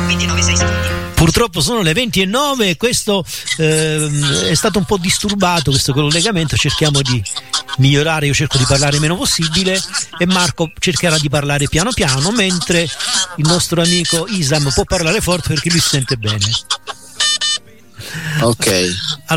Purtroppo sono le 20:09 e questo è stato un po' disturbato questo collegamento. Cerchiamo di migliorare, io cerco di parlare meno possibile e Marco cercherà di parlare piano piano, mentre il nostro amico Isam può parlare forte perché lui si sente bene. Ok.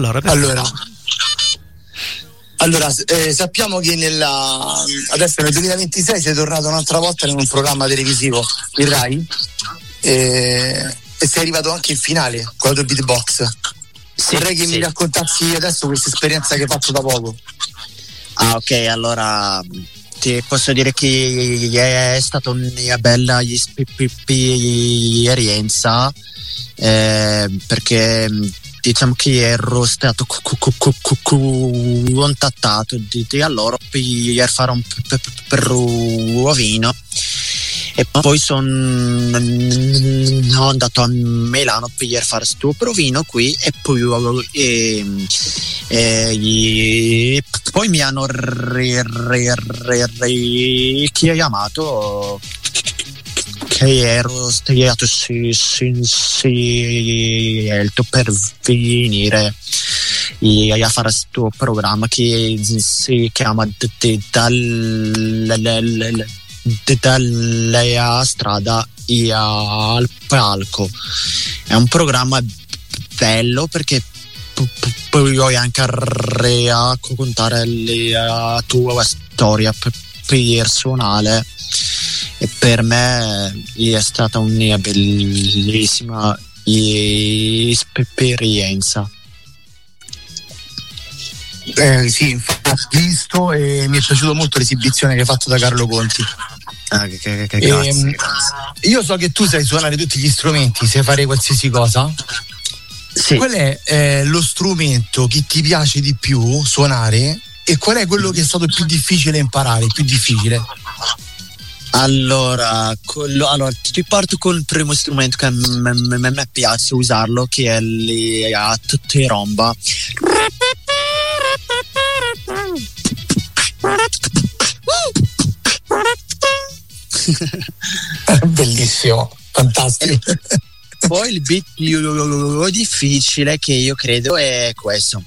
Allora, sappiamo che adesso nel 2026 sei tornato un'altra volta in un programma televisivo, il Rai, e sei arrivato anche in finale con la tua beatbox. Vorrei che mi raccontassi adesso questa esperienza che hai fatto da poco. Ah, ok, allora ti posso dire che è stata una bella esperienza, perché diciamo che ero stato contattato di allora per fare un provino e poi sono andato a Milano per fare sto provino qui e poi mi hanno chiamato che ero stato scelto per venire a fare questo programma che si chiama dalla strada al palco. È un programma bello perché puoi anche raccontare la tua storia personale e per me è stata una bellissima esperienza. Sì, ho visto e mi è piaciuto molto l'esibizione che hai fatto da Carlo Conti. Grazie. Io so che tu sai suonare tutti gli strumenti, sai fare qualsiasi cosa. Sì. Qual è lo strumento che ti piace di più suonare e qual è quello che è stato più difficile imparare, più difficile? Allora ti parto col primo strumento che a me piace usarlo, che è la tromba. Bellissimo, fantastico. Poi il beat più difficile che io credo è questo.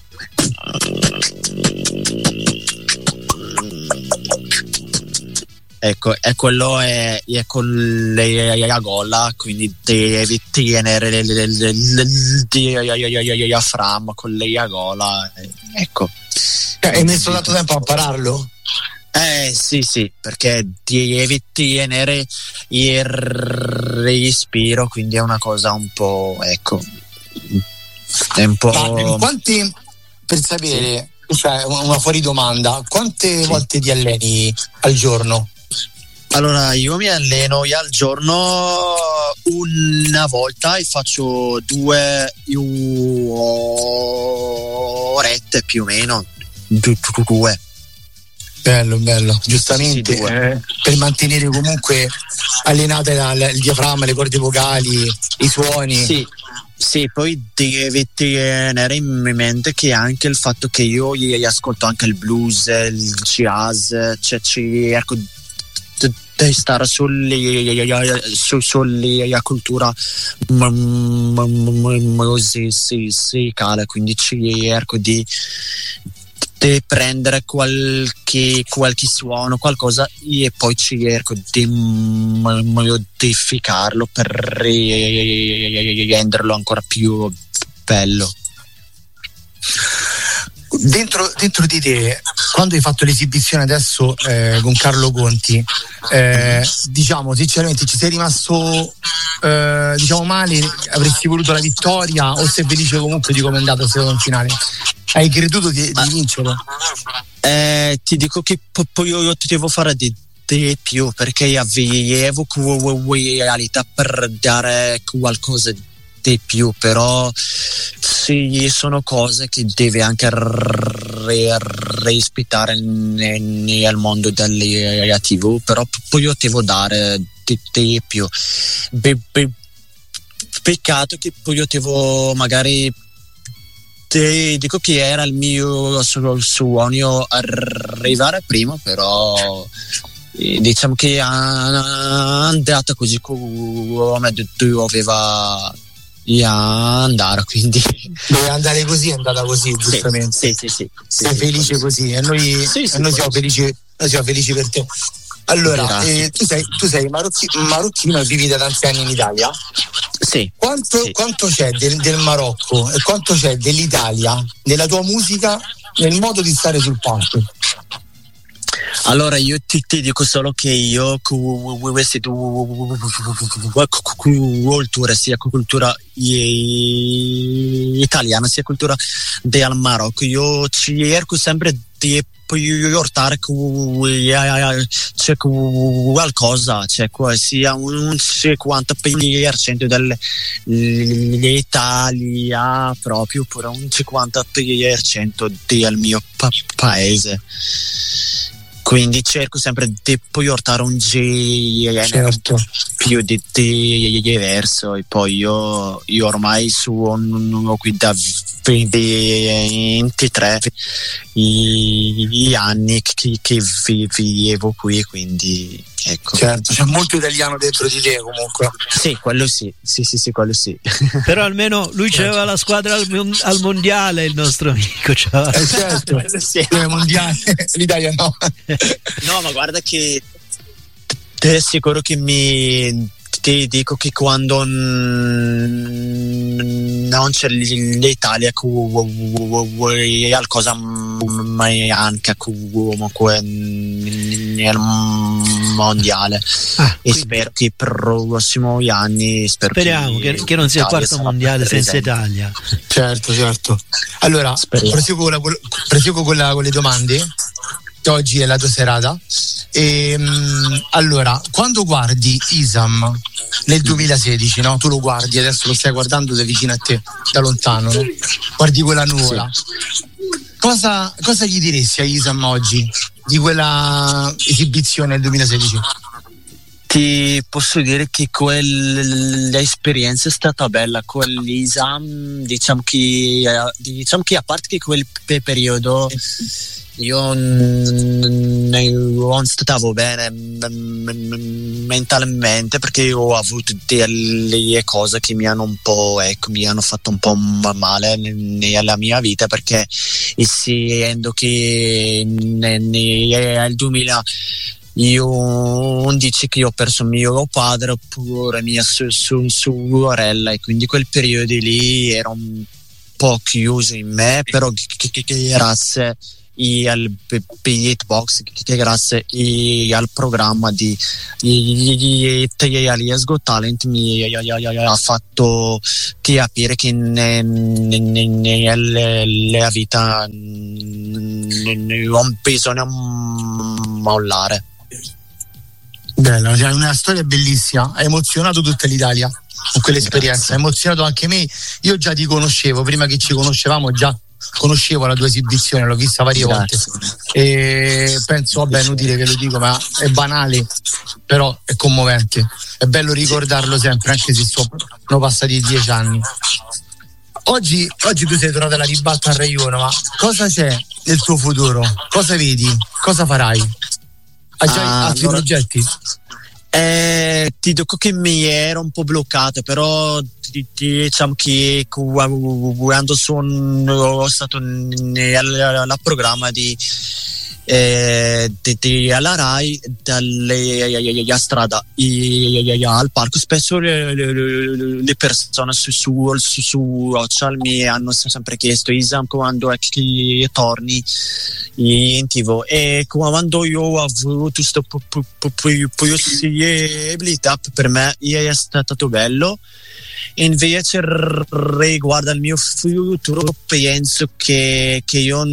Ecco, e quello è con la gola, quindi devi tenere il diaframma con la gola. Ecco. Hai messo tanto tempo a impararlo? Sì, perché devi tenere il respiro, quindi è una cosa un po', ecco, è un po'. Quanti, per sapere, cioè una fuori domanda, quante volte ti alleni al giorno? Allora, io mi alleno al giorno una volta e faccio 2 orette più o meno. 2. Bello, giustamente, sì, per mantenere comunque allenate il diaframma, le corde vocali, i suoni. Sì, poi devi tenere in mente che anche il fatto che io ascolto anche il blues, il jazz, cioè cerco di stare sulla cultura musicale, quindi cerco di prendere qualche suono, qualcosa, e poi cerco di modificarlo per renderlo ancora più bello. Dentro di te, quando hai fatto l'esibizione adesso con Carlo Conti, diciamo sinceramente ci sei rimasto male? Avresti voluto la vittoria o sei felice comunque di come è andata in finale? Hai creduto di vincere? Ti dico che poi io devo fare di più, perché avevo qualità per dare qualcosa di più, però sì, sono cose che devi anche rispettare nel mondo delle TV, però poi io devo dare di più. Peccato che poi io devo magari dico che era il mio sogno arrivare prima, però diciamo che è andata così come doveva andare, quindi doveva andare così, è andata così, giustamente. Sì, sei felice così, e noi siamo felici per te. Allora, tu sei marocchino e vivi da tanti anni in Italia. Sì. Quanto c'è del Marocco e quanto c'è dell'Italia nella tua musica, nel modo di stare sul palco? Allora io ti dico solo che io queste culture, sia cultura italiana sia cultura del Marocco, io cerco sempre di portare c'è qualcosa, c'è sia un 50% dell'Italia proprio, oppure un 50% del mio paese. Quindi cerco sempre di portare un genere più diverso, e poi io ormai sono qui da 23 anni che vivo qui, quindi ecco. Certo, c'è molto italiano dentro di te comunque. Sì, quello sì, quello sì. Però almeno lui c'aveva la squadra al mondiale, il nostro amico. Certo, sì. Mondiale, l'Italia no. No, ma guarda che è sicuro che ti dico che quando non c'è l'Italia qualcosa manca comunque nel mondiale, e spero che i prossimi anni speriamo che non sia quarto mondiale senza Italia. Certo. Allora proseguo con le domande. Oggi è la tua serata. Allora, quando guardi Isam nel 2016, no? Tu lo guardi, adesso lo stai guardando da vicino a te, da lontano, no? Guardi quella nuvola. Cosa gli diresti a Isam oggi di quella esibizione del 2016? Ti posso dire che quell'esperienza è stata bella. Quell'Isam, diciamo che a parte che quel periodo io non stavo bene mentalmente, perché ho avuto delle cose che mi hanno fatto un po' male nella mia vita, perché essendo che nel 2000 io dici che ho perso mio padre oppure mia sorella, e quindi quel periodo lì era un po' chiuso in me, però grazie al beatbox, grazie al programma di Italia's Got Talent, mi ha fatto capire che nella vita non bisogna mollare. Bella, cioè una storia bellissima, ha emozionato tutta l'Italia con quell'esperienza, ha emozionato anche me. Io già ti conoscevo, prima che ci conoscevamo già conoscevo la tua esibizione, l'ho vista varie volte e penso, vabbè, è inutile che lo dico, ma è banale, però è commovente, è bello ricordarlo sempre, anche se sono passati 10 anni. Oggi tu sei tornato alla ribalta a Rai 1, ma cosa c'è nel tuo futuro? Cosa vedi? Cosa farai? Hai già altri progetti? Ti dico che mi ero un po' bloccato, però diciamo che quando sono stato nel programma alla Rai, dalla strada al parco, spesso le persone su social mi hanno sempre chiesto: Isam, quando è che torni in TV? E quando io ho avuto questa possibilità, per me è stato bello. Invece riguardo al mio futuro, penso che io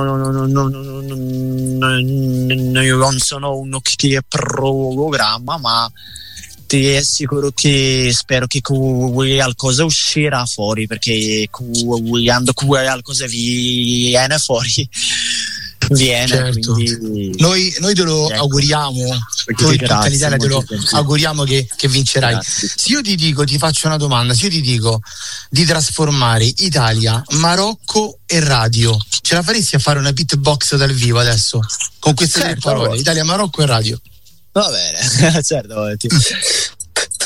non sono uno che programma, ma ti assicuro che spero che qualcosa uscirà fuori, perché quando qualcosa viene fuori viene, certo. Quindi noi te lo auguriamo, noi tutta l'Italia te lo auguriamo che vincerai. Grazie. Se io ti faccio una domanda, se io ti dico di trasformare Italia, Marocco e radio, ce la faresti a fare una beatbox dal vivo adesso con queste tre parole, Italia, Marocco e radio? Va bene, certo.